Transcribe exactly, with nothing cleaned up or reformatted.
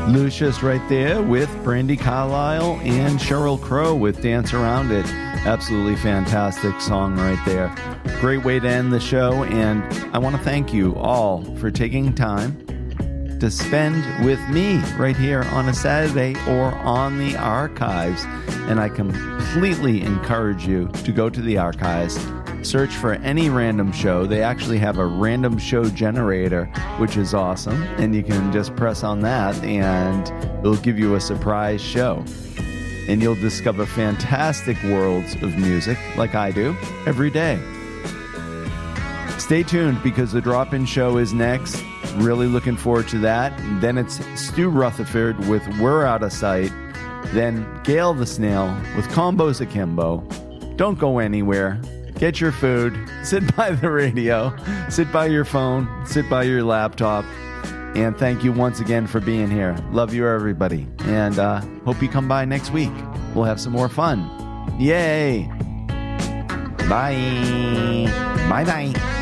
Lucius right there with Brandi Carlile and Sheryl Crow with Dance Around It. Absolutely fantastic song right there. Great way to end the show, and I want to thank you all for taking time to spend with me right here on a Saturday or on the archives. And I completely encourage you to go to the archives, search for any random show. They actually have a random show generator, which is awesome. And you can just press on that and it'll give you a surprise show. And you'll discover fantastic worlds of music, like I do, every day. Stay tuned because the drop-in show is next. Really looking forward to that. And then it's Stu Rutherford with We're Out of Sight. Then Gail the Snail with Combos Akimbo. Don't go anywhere. Get your food. Sit by the radio. Sit by your phone. Sit by your laptop. And thank you once again for being here. Love you, everybody. And uh, hope you come by next week. We'll have some more fun. Yay. Bye. Bye-bye.